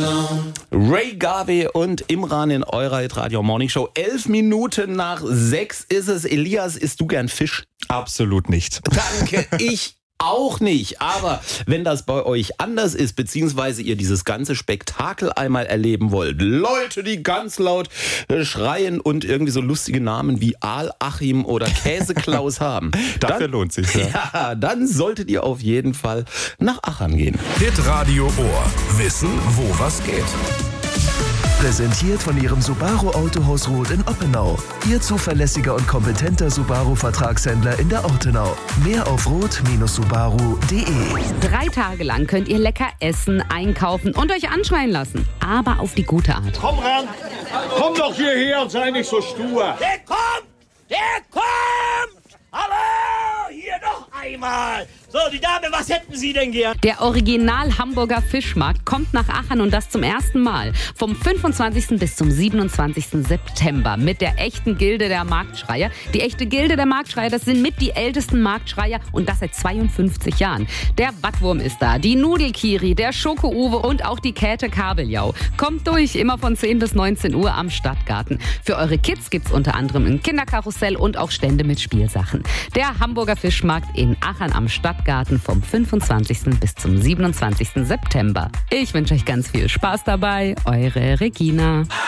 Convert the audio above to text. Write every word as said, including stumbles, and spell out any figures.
Ray Garvey und Imran in eurer Radio Morning Show. Elf Minuten nach sechs ist es. Elias, isst du gern Fisch? Absolut nicht. Danke, ich auch nicht. Aber wenn das bei euch anders ist, beziehungsweise ihr dieses ganze Spektakel einmal erleben wollt, Leute, die ganz laut schreien und irgendwie so lustige Namen wie Aal, Achim oder Käseklaus haben, dafür dann, lohnt sich ja. Ja, dann solltet ihr auf jeden Fall nach Achern gehen. Hitradio Ohr. Wissen, wo was geht. Präsentiert von Ihrem Subaru Autohaus Roth in Oppenau. Ihr zuverlässiger und kompetenter Subaru-Vertragshändler in der Ortenau. Mehr auf roth Bindestrich subaru punkt de. Drei Tage lang könnt ihr lecker essen, einkaufen und euch anschreien lassen. Aber auf die gute Art. Komm ran! Komm doch hierher und sei nicht so stur! Der kommt! Der kommt! Hallo! Hier noch einmal! So, die Dame, was hätten Sie denn gern? Der Original Hamburger Fischmarkt kommt nach Achern und das zum ersten Mal. Vom fünfundzwanzigsten bis zum siebenundzwanzigsten September mit der echten Gilde der Marktschreier. Die echte Gilde der Marktschreier, das sind mit die ältesten Marktschreier und das seit zweiundfünfzig Jahren. Der Wattwurm ist da, die Nudelkiri, der Schoko-Uwe und auch die Käthe Kabeljau. Kommt durch, immer von zehn bis neunzehn Uhr am Stadtgarten. Für eure Kids gibt's unter anderem ein Kinderkarussell und auch Stände mit Spielsachen. Der Hamburger Fischmarkt in Achern am Stadtgarten. Garten vom fünfundzwanzigsten bis zum siebenundzwanzigsten September. Ich wünsche euch ganz viel Spaß dabei. Eure Regina.